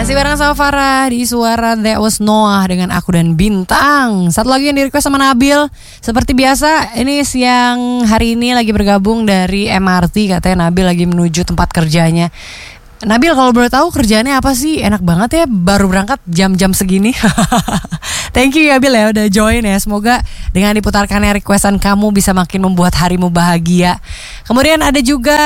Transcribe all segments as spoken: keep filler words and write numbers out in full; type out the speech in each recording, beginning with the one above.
Masih bareng sama Farah di Suara That Was Noah dengan aku dan Bintang. Satu lagi yang di request sama Nabil. Seperti biasa, ini siang hari ini lagi bergabung dari M R T. Katanya Nabil lagi menuju tempat kerjanya. Nabil, kalau boleh tahu kerjaannya apa sih? Enak banget ya, baru berangkat jam-jam segini. Thank you ya Bil ya udah join ya. Semoga dengan diputarkannya requestan kamu bisa makin membuat harimu bahagia. Kemudian ada juga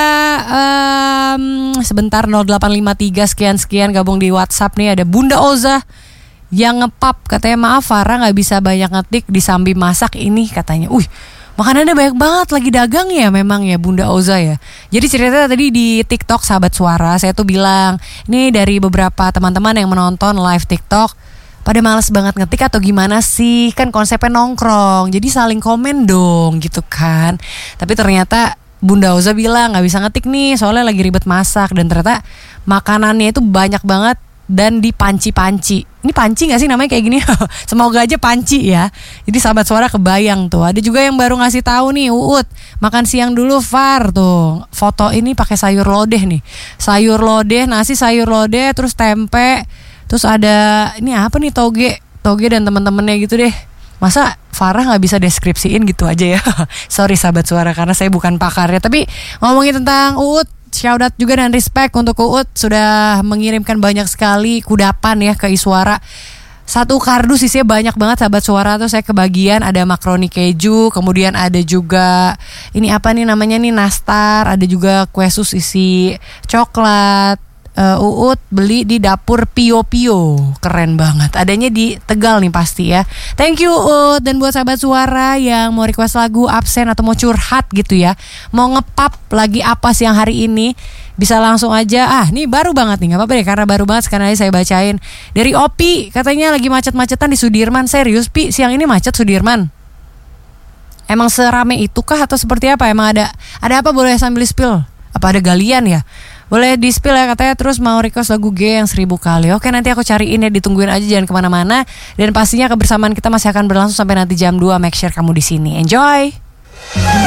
um, sebentar nol delapan lima tiga sekian-sekian gabung di WhatsApp nih. Ada Bunda Oza yang ngepap, katanya maaf Farah gak bisa banyak ngetik di sambil masak ini katanya. Wih, makanannya banyak banget, lagi dagang ya memang ya Bunda Oza ya. Jadi ceritanya tadi di TikTok Sahabat Suara, saya tuh bilang ini dari beberapa teman-teman yang menonton live TikTok pada males banget ngetik atau gimana sih, kan konsepnya nongkrong, jadi saling komen dong gitu kan. Tapi ternyata Bunda Oza bilang gak bisa ngetik nih soalnya lagi ribet masak. Dan ternyata makanannya itu banyak banget dan di panci-panci. Ini panci gak sih namanya kayak gini? Semoga aja panci ya. Jadi Sahabat Suara kebayang tuh. Ada juga yang baru ngasih tahu nih, Uut makan siang dulu Far tuh. Foto ini pakai sayur lodeh nih. Sayur lodeh, nasi sayur lodeh, terus tempe. Terus ada ini apa nih, toge. Toge dan teman-temannya gitu deh. Masa Farah gak bisa deskripsiin gitu aja ya? Sorry Sahabat Suara karena saya bukan pakarnya. Tapi ngomongin tentang Uut, shout out juga dan respect untuk Uut sudah mengirimkan banyak sekali kudapan ya ke Iswara. Satu kardus isinya banyak banget Sahabat Suara tuh, saya kebagian ada makaroni keju, kemudian ada juga ini apa nih namanya nih nastar, ada juga kue sus isi coklat. Uh, Uut beli di dapur Pio Pio, keren banget. Adanya di Tegal nih pasti ya. Thank you Uut. Dan buat Sahabat Suara yang mau request lagu, absen atau mau curhat gitu ya, mau ngepap lagi apa siang hari ini, bisa langsung aja. Ah nih baru banget nih, gak apa-apa deh karena baru banget sekarang aja saya bacain. Dari Opi, katanya lagi macet-macetan di Sudirman. Serius Pi, siang ini macet Sudirman? Emang serame itukah atau seperti apa? Emang ada ada apa, boleh sambil spill? Apa ada galian ya? Boleh di spill ya, katanya terus mau request lagu G yang seribu kali. Oke, nanti aku cariin ya, ditungguin aja, jangan kemana-mana. Dan pastinya kebersamaan kita masih akan berlangsung sampai nanti jam dua. Make sure kamu di sini. Enjoy.